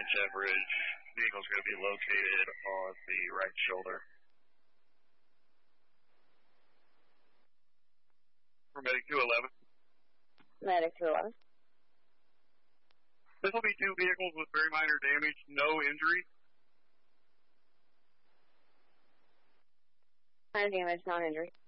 Jet Bridge. Vehicle's going to be located on the right shoulder. For Medic 211. Medic 211. This will be two vehicles with very minor damage, no injury. Minor damage, non-injury.